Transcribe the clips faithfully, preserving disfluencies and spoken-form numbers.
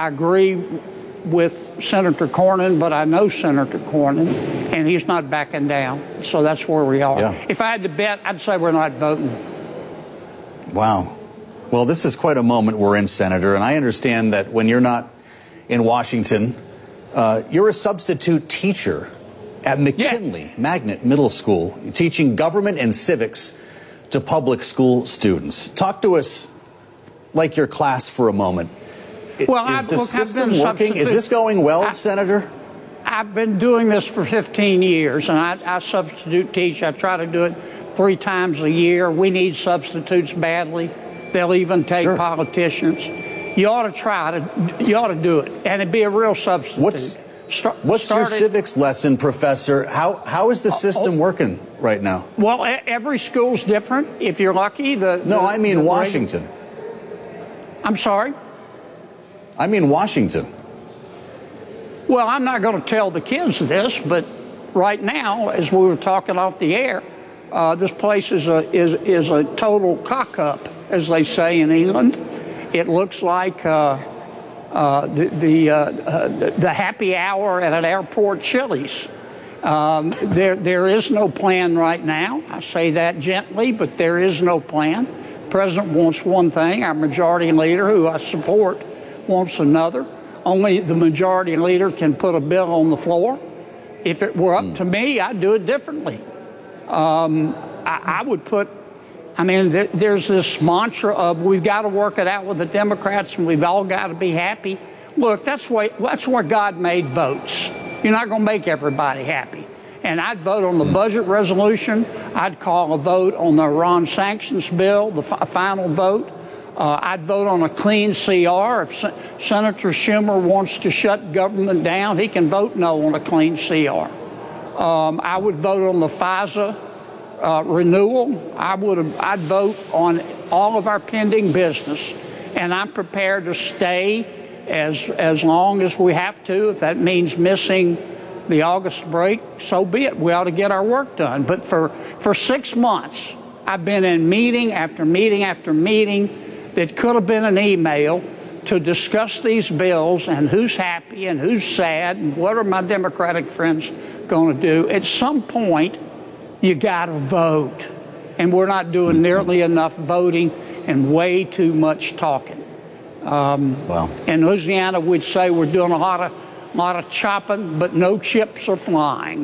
I agree with Senator Cornyn, but I know Senator Cornyn, and he's not backing down. So that's where we are. Yeah. If I had to bet, I'd say we're not voting. Wow. Well, this is quite a moment we're in, Senator, and I understand that when you're not in Washington, uh, you're a substitute teacher at McKinley yeah. Magnet Middle School, teaching government and civics to public school students. Talk to us like your class for a moment. Well, is I've, the look, system working? Is this going well, I, Senator? I've been doing this for fifteen years, and I, I substitute teach. I try to do it three times a year. We need substitutes badly. They'll even take sure. politicians. You ought to try to. You ought to do it, and it'd be a real substitute. What's Start, What's started, your civics lesson, Professor? How how is the system uh, working right now? Well, every school's different. If you're lucky, the no, the, I mean the Washington. Regular, I'm sorry. I mean Washington. Well, I'm not going to tell the kids this, but right now, as we were talking off the air, uh, this place is a is is a total cock-up, as they say in England. It looks like uh, uh, the the, uh, uh, the happy hour at an airport Chili's. Um, there there is no plan right now. I say that gently, but there is no plan. The president wants one thing. Our majority leader, who I support, wants another. Only the majority leader can put a bill on the floor. If it were up mm. to me, I'd do it differently. Um, I, I would put, I mean, th- there's this mantra of we've got to work it out with the Democrats and we've all got to be happy. Look, that's why, that's where God made votes. You're not going to make everybody happy. And I'd vote on the mm. budget resolution. I'd call a vote on the Iran sanctions bill, the f- final vote. Uh, I'd vote on a clean C R. If Se- Senator Schumer wants to shut government down, he can vote no on a clean C R. Um, I would vote on the FISA uh, renewal. I would have, I'd vote on all of our pending business, and I'm prepared to stay as as long as we have to. If that means missing the August break, so be it. We ought to get our work done. But for for six months, I've been in meeting after meeting after meeting that could have been an email to discuss these bills and who's happy and who's sad and what are my Democratic friends going to do. At some point, you got to vote. And we're not doing nearly enough voting and way too much talking. Um, wow. In Louisiana, we'd say we're doing a lot of, lot of chopping, but no chips are flying.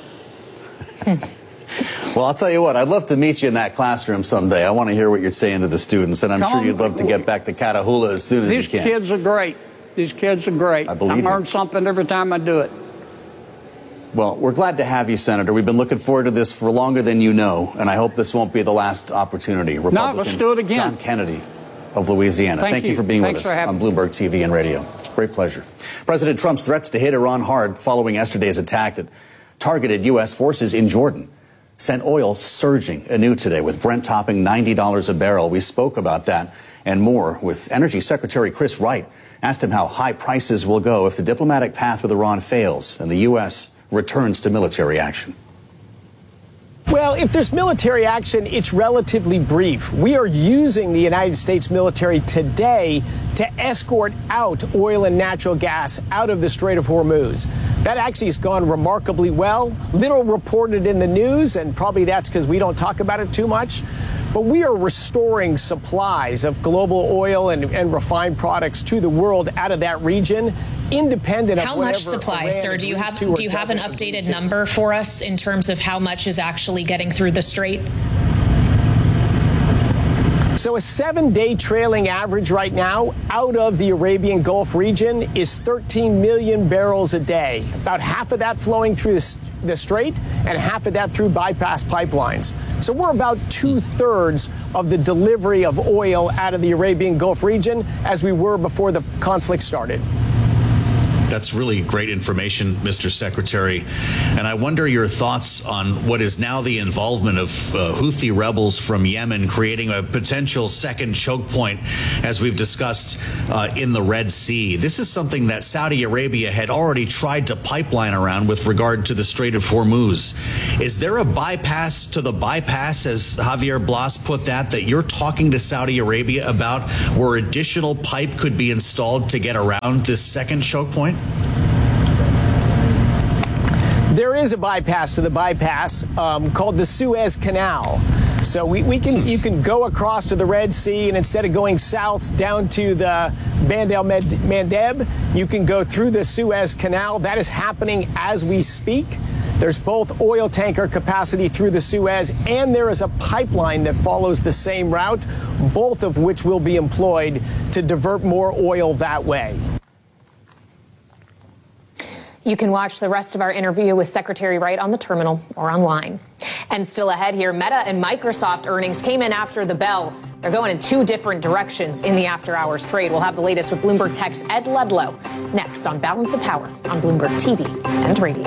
Well, I'll tell you what, I'd love to meet you in that classroom someday. I want to hear what you're saying to the students, and I'm Come sure on. you'd love to get back to Catahoula as soon as These you can. These kids are great. These kids are great. I believe I learn you. something every time I do it. Well, we're glad to have you, Senator. We've been looking forward to this for longer than you know, and I hope this won't be the last opportunity. Republican no, let's do it again. John Kennedy of Louisiana. Thank, Thank you. you for being Thanks with us for on Bloomberg T V and radio. Great pleasure. President Trump's threats to hit Iran hard following yesterday's attack that targeted U S forces in Jordan sent oil surging anew today, with Brent topping ninety dollars a barrel. We spoke about that and more with Energy Secretary Chris Wright. Asked him how high prices will go if the diplomatic path with Iran fails and the U S returns to military action. Well, if there's military action, it's relatively brief. We are using the United States military today to escort out oil and natural gas out of the Strait of Hormuz. That actually has gone remarkably well. Little reported in the news, and probably that's because we don't talk about it too much. But we are restoring supplies of global oil and, and refined products to the world out of that region, independent of how whatever much supply, Iran sir? Do you have to do you have an updated number for us in terms of how much is actually getting through the strait? So a seven-day trailing average right now out of the Arabian Gulf region is thirteen million barrels a day. About half of that flowing through the, the strait and half of that through bypass pipelines. So we're about two-thirds of the delivery of oil out of the Arabian Gulf region as we were before the conflict started. That's really great information, Mister Secretary. And I wonder your thoughts on what is now the involvement of uh, Houthi rebels from Yemen creating a potential second choke point, as we've discussed, uh, in the Red Sea. This is something that Saudi Arabia had already tried to pipeline around with regard to the Strait of Hormuz. Is there a bypass to the bypass, as Javier Blas put that, that you're talking to Saudi Arabia about, where additional pipe could be installed to get around this second choke point? There is a bypass to the bypass um, called the Suez Canal. So we, we can you can go across to the Red Sea, and instead of going south down to the Bab el-Mandeb, you can go through the Suez Canal. That is happening as we speak. There's both oil tanker capacity through the Suez, and there is a pipeline that follows the same route, both of which will be employed to divert more oil that way. You can watch the rest of our interview with Secretary Wright on the terminal or online. And still ahead here, Meta and Microsoft earnings came in after the bell. They're going in two different directions in the after-hours trade. We'll have the latest with Bloomberg Tech's Ed Ludlow next on Balance of Power on Bloomberg T V and radio.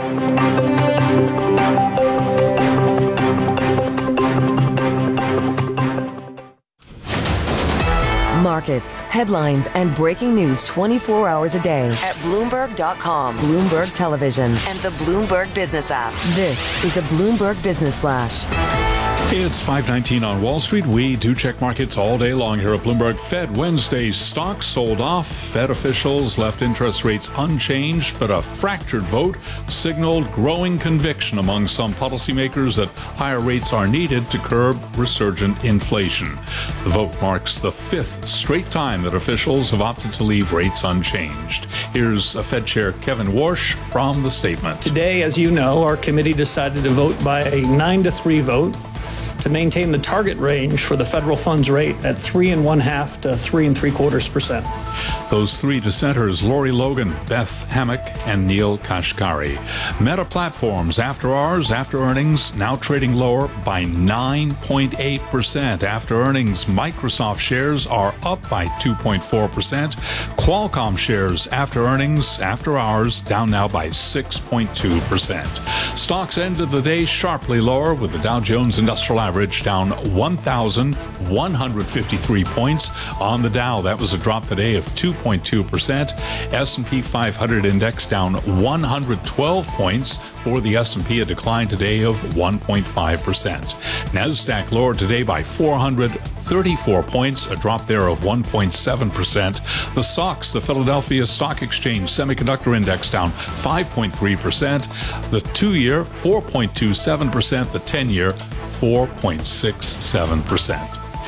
Markets, headlines, and breaking news twenty-four hours a day at Bloomberg dot com, Bloomberg Television, and the Bloomberg Business app. This is a Bloomberg Business Flash. It's five nineteen on Wall Street. We do check markets all day long here at Bloomberg. Fed Wednesday's stocks sold off. Fed officials left interest rates unchanged, but a fractured vote signaled growing conviction among some policymakers that higher rates are needed to curb resurgent inflation. The vote marks the fifth straight time that officials have opted to leave rates unchanged. Here's Fed Chair Kevin Warsh from the statement. Today, as you know, our committee decided to vote by a nine to three vote to maintain the target range for the federal funds rate at three and one half to three and three quarters percent. Those three dissenters, Lori Logan, Beth Hammock, and Neil Kashkari. Meta Platforms after hours, after earnings, now trading lower by nine point eight percent. After earnings, Microsoft shares are up by two point four percent. Qualcomm shares after earnings, after hours, down now by six point two percent. Stocks ended the day sharply lower, with the Dow Jones Industrial Average down one thousand one hundred fifty-three points. On the Dow, that was a drop today of two point two percent. S and P five hundred index down one hundred twelve points. For the S and P, a decline today of one point five percent. NASDAQ lower today by four hundred thirty-four points, a drop there of one point seven percent. The S O X, the Philadelphia Stock Exchange Semiconductor Index, down five point three percent. The two-year, four point two seven percent. The ten-year, four point six seven percent.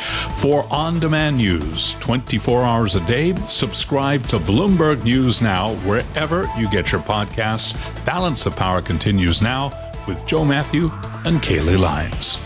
For on-demand news twenty-four hours a day, subscribe to Bloomberg News Now wherever you get your podcasts. Balance of Power continues now with Joe Matthew and Kaylee Lyons.